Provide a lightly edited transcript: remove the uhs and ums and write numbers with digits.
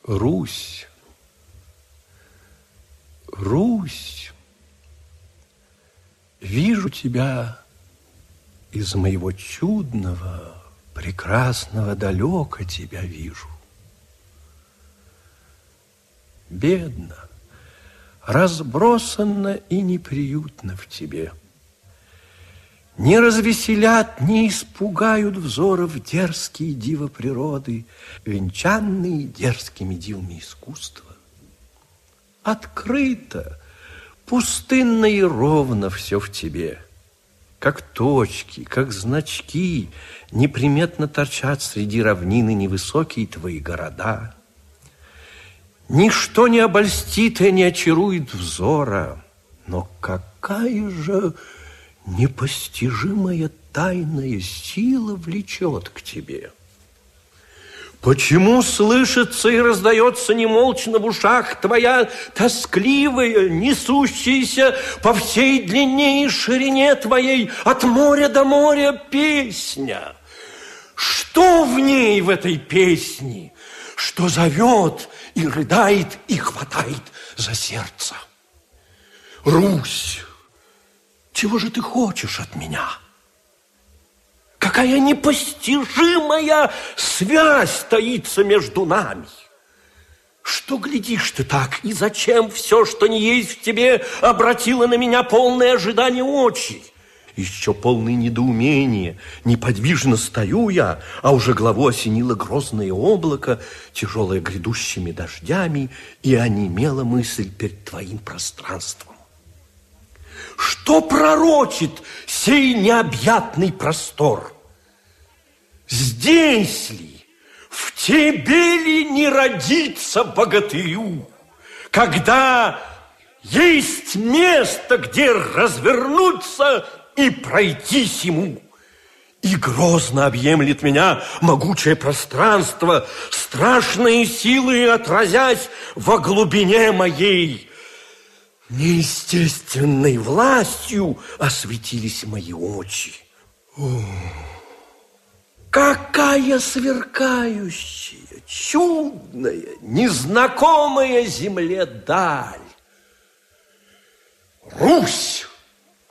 Русь, Русь, вижу тебя из моего чудного, прекрасного далека тебя вижу. Бедно, разбросанно и неприютно в тебе. Не развеселят, не испугают взоров дерзкие дива природы, венчанные дерзкими дивами искусства. Открыто, пустынно и ровно все в тебе. Как точки, как значки неприметно торчат среди равнины невысокие твои города. Ничто не обольстит и не очарует взора, но какая же непостижимая тайная сила влечет к тебе. Почему слышится и раздается немолчно в ушах твоя тоскливая, несущаяся по всей длине и ширине твоей от моря до моря песня? Что в ней, в этой песне, что зовет и рыдает и хватает за сердце? Русь, чего же ты хочешь от меня? Какая непостижимая связь таится между нами? Что глядишь ты так, и зачем все, что не есть в тебе, обратило на меня полное ожидание очи? Еще полное недоумение, неподвижно стою я, а уже главу осенило грозное облако, тяжелое грядущими дождями, и онемела мысль перед твоим пространством. Что пророчит сей необъятный простор? Здесь ли, в тебе ли не родится богатырю, когда есть место, где развернуться и пройтись ему? И грозно объемлет меня могучее пространство, страшные силы отразясь во глубине моей. Неестественной властью осветились мои очи. Какая сверкающая, чудная, незнакомая земле даль! Русь!